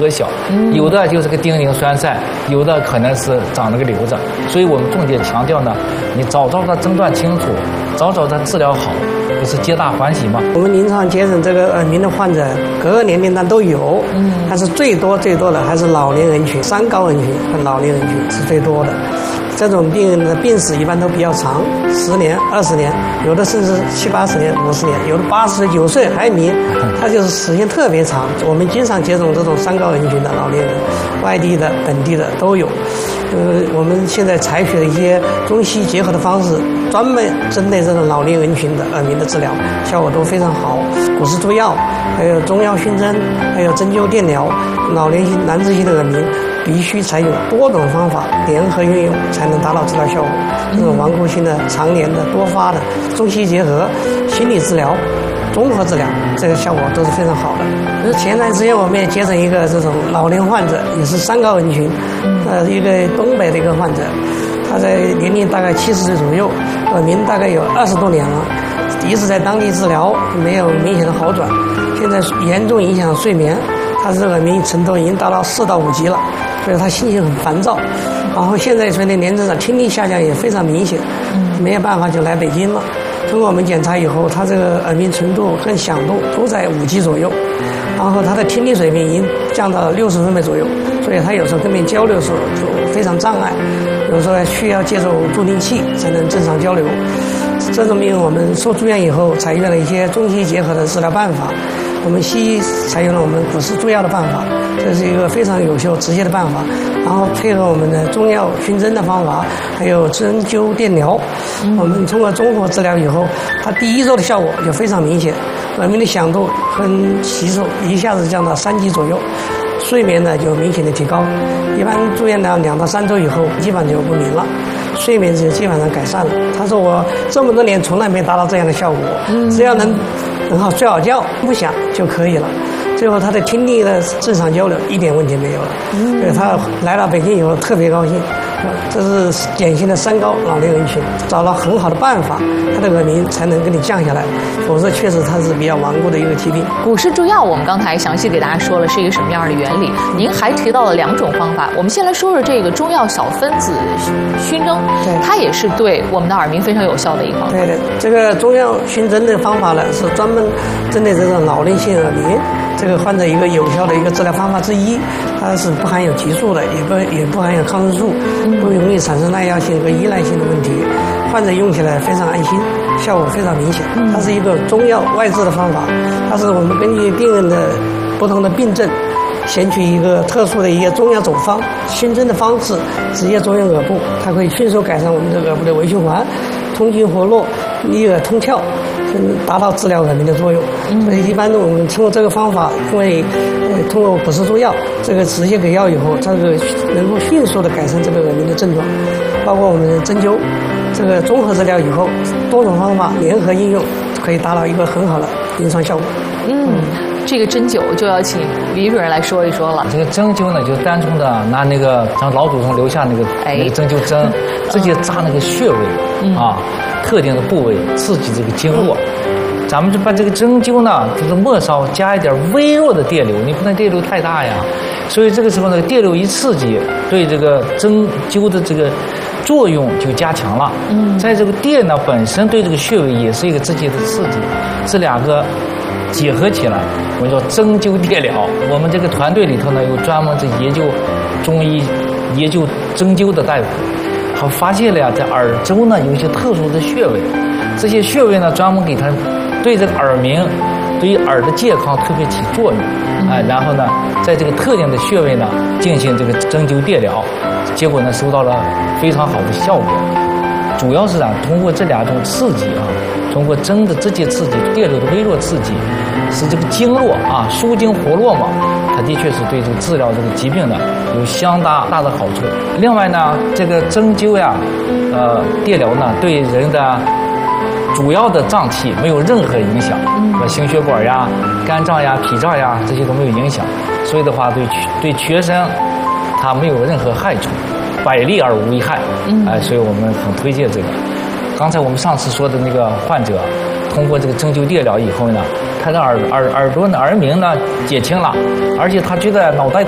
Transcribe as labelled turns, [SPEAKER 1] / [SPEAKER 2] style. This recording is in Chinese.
[SPEAKER 1] 特小，有的就是个丁宁栓塞，有的可能是长了个瘤子。所以我们重点强调呢，你早的诊断清楚，早的治疗好，不是皆大欢喜吗？
[SPEAKER 2] 我们临床接诊这个耳鸣的患者，各个年龄段都有，但是最多的还是老年人群，三高人群和老年人群是最多的。这种病人的病史一般都比较长，10年、20年，有的甚至70、80年、50年，有的80岁、90岁还迷，他就是时间特别长。我们经常接种这种三高人群的老年人，外地的、本地的都有。我们现在采取了一些中西结合的方式，专门针对这种老年人群的耳鸣的治疗，效果都非常好。古式诸药，还有中药熏蒸，还有针灸电疗，老年性难治性的耳鸣必须采用多种方法联合运用，才能达到治疗效果。这种顽固性的、常年的、多发的，中西结合，心理治疗、综合治疗，这个效果都是非常好的。前段时间我们也接诊一个这种老年患者，也是三高人群，一个东北的一个患者，他在年龄大概70岁左右，耳鸣大概有20多年了，一直在当地治疗，没有明显的好转，现在严重影响睡眠，他这个耳鸣程度已经达到4到5级了，所以他心情很烦躁。然后现在随着年龄长，听力下降也非常明显，没有办法就来北京了。通过我们检查以后，他这个耳鸣程度跟响度都在5级左右，然后他的听力水平已经降到了60分贝左右，所以他有时候跟别人交流的时候就非常障碍，有时候需要借助助听器才能正常交流。这种病我们受住院以后，采用了一些中西结合的治疗办法。我们西医采用了我们古式诸药的办法，这是一个非常有效直接的办法，然后配合我们的中药熏蒸的方法，还有针灸电疗，我们通过综合治疗以后，它第1周的效果就非常明显，耳鸣的响度跟级数一下子降到3级左右，睡眠呢就明显的提高，一般住院了2到3周以后，基本上就不明了，睡眠就基本上改善了。他说我这么多年从来没达到这样的效果，只要能很好睡好觉，不响就可以了。最后他的听力的正常交流一点问题没有了，所以他来到北京以后特别高兴。这是典型的三高老年人群，找到很好的办法，他的耳鸣才能给你降下来，否则确实它是比较顽固的一个疾病。
[SPEAKER 3] 古式诸药我们刚才详细给大家说了是一个什么样的原理，您还提到了2种方法。我们先来说说这个中药小分子熏蒸，它也是对我们的耳鸣非常有效的一个方法。
[SPEAKER 2] 对的，这个中药熏蒸的方法呢，是专门针对这种老年性耳鸣这个患者一个有效的一个治疗方法之一。它是不含有激素的，也不含有抗生素，不容易产生耐药性和依赖性的问题，患者用起来非常安心，效果非常明显。它是一个中药外治的方法，它是我们根据病人的不同的病症，选取一个特殊的一个中药走方，熏蒸的方式直接作用耳部，它可以迅速改善我们的耳部的微循环，通经活络，利耳通窍，达到治疗耳鸣的作用。所以一般我们通过这个方法，因为通过古式诸药这个直接给药以后，这个能够迅速的改善这个耳鸣的症状，包括我们的针灸这个综合治疗以后，多种方法联合应用，可以达到一个很好的临床效果。
[SPEAKER 3] 这个针灸就要请李主任来说一说了。
[SPEAKER 1] 这个针灸呢，就单纯的拿那个像老祖宗留下那个针灸针，直接扎那个穴位特定的部位，刺激这个经络。咱们就把这个针灸呢，就是末梢加一点微弱的电流，你不能电流太大呀。所以这个时候呢，电流一刺激，对这个针灸的这个作用就加强了。在这个电呢本身对这个穴位也是一个直接的刺激，这2个结合起来，我们叫针灸电疗。我们这个团队里头呢，有专门研究中医、研究针灸的大夫，他发现了呀，在耳周呢有一些特殊的穴位，这些穴位呢专门给它对这个耳鸣、对于耳的健康特别起作用。然后呢，在这个特定的穴位呢进行这个针灸电疗，结果呢收到了非常好的效果。主要是通过这2种刺激通过针的直接刺激、电流的微弱刺激，使这个经络舒筋活络嘛，它的确是对这个治疗这个疾病呢有相当大的好处。另外呢，这个针灸呀，电疗呢对人的主要的脏器没有任何影响，心血管呀、肝脏呀、脾脏呀这些都没有影响，所以的话对全身它没有任何害处，百利而无一害。所以我们很推荐这个。刚才我们上次说的那个患者，通过这个针灸电疗以后呢，他的耳朵的耳鸣呢减轻了，而且他觉得脑袋